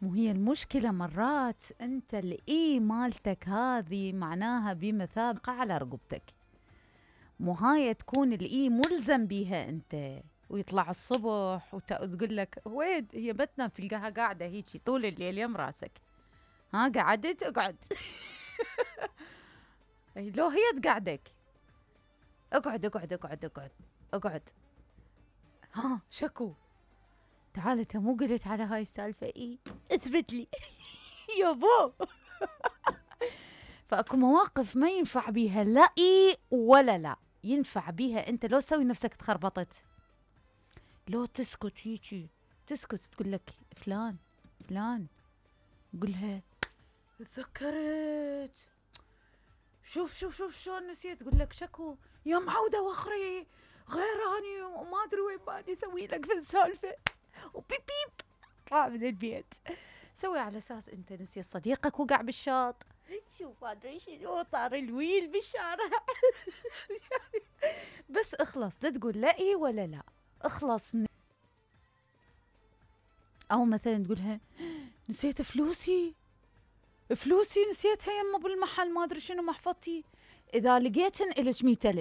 مو هي المشكلة مرات انت الاي مالتك هذه معناها بمثابقة على رقبتك، مو هاي تكون الاي ملزم بيها انت، ويطلع الصبح وتقول لك وين هي بتنام تلقاها قاعدة هيجي طول الليل يم راسك. ها قعدت اقعد. لو هي تقعدك اقعد اقعد اقعد اقعد اقعد. ها شكو تعال انت مو قلت على هاي السالفة اي اثبت لي. يابا. فاكو مواقف ما ينفع بيها لا اي ولا لا، ينفع بيها انت لو تسوي نفسك تخربطت، لو تسكت هيجي تسكت تقول لك فلان فلان، قولها تذكرت شوف شوف شوف شلون نسيت، تقول لك شكو يا معودة وخري غيراني وما ادري وين ماني اسوي لك في السالفة وبيب بيب اطلع من البيت. سوي على اساس انت نسيت صديقك وقع بالشاط، شوف ما ادري شنو طار الويل بالشارع. بس اخلص لا تقول لا اي ولا لا، اخلص من. او مثلا تقولها نسيت فلوسي، فلوسي نسيتها يمه بالمحل ما ادري شنو محفظتي، اذا لقيتن الك 100,000